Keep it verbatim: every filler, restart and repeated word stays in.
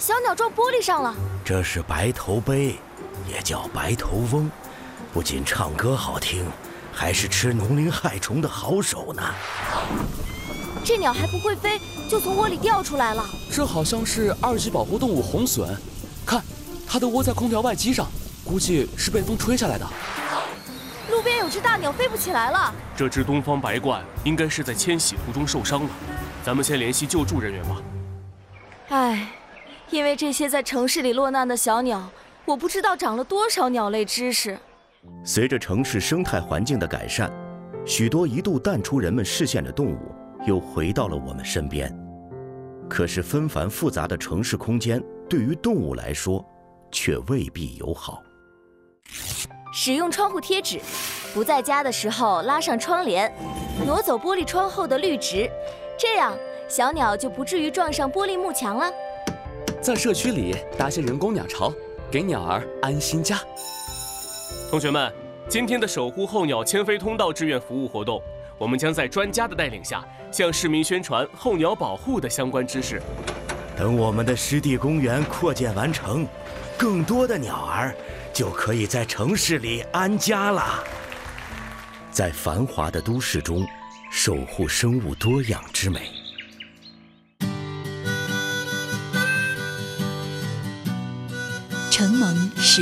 小鸟撞玻璃上了。 这是白头鹎，也叫白头翁，不仅唱歌好听，还是吃农林害虫的好手呢。 这鸟还不会飞，就从窝里掉出来了。 这好像是二级保护动物红隼，看，它的窝在空调外机上，估计是被风吹下来的。 路边有只大鸟飞不起来了。 这只东方白鹳应该是在迁徙途中受伤了，咱们先联系救助人员吧。 唉，因为这些在城市里落难的小鸟，我不知道长了多少鸟类知识。 随着城市生态环境的改善，许多一度淡出人们视线的动物又回到了我们身边。可是纷繁复杂的城市空间对于动物来说却未必友好。 使用窗户贴纸，不在家的时候拉上窗帘，挪走玻璃窗后的绿植，这样小鸟就不至于撞上玻璃幕墙了。 在社区里搭些人工鸟巢，给鸟儿安心家。 同学们，今天的守护候鸟迁飞通道志愿服务活动，我们将在专家的带领下，向市民宣传候鸟保护的相关知识。 等我们的湿地公园扩建完成，更多的鸟儿就可以在城市里安家了。在繁华的都市中，守护生物多样之美。